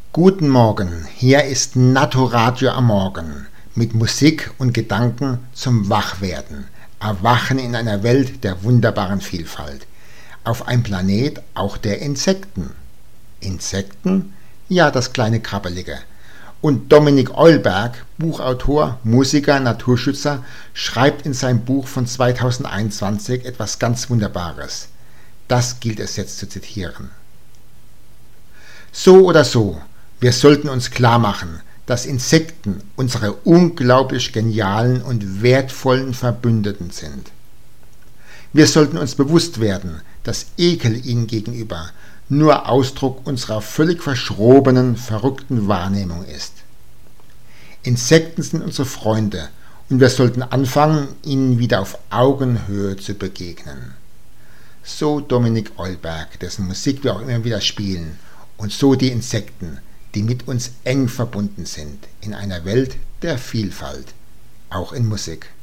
Guten Morgen, hier ist Naturadio am Morgen mit Musik und Gedanken zum Wachwerden, Erwachen in einer Welt der wunderbaren Vielfalt, auf einem Planet auch der Insekten. Insekten? Ja, das kleine Krabbelige. Und Dominik Eulberg, Buchautor, Musiker, Naturschützer, schreibt in seinem Buch von 2021 etwas ganz Wunderbares. Das gilt es jetzt zu zitieren. So oder so, wir sollten uns klar machen, dass Insekten unsere unglaublich genialen und wertvollen Verbündeten sind. Wir sollten uns bewusst werden, dass Ekel ihnen gegenüber nur Ausdruck unserer völlig verschrobenen, verrückten Wahrnehmung ist. Insekten sind unsere Freunde und wir sollten anfangen, ihnen wieder auf Augenhöhe zu begegnen. So Dominik Eulberg, dessen Musik wir auch immer wieder spielen, und so die Insekten, die mit uns eng verbunden sind in einer Welt der Vielfalt, auch in Musik.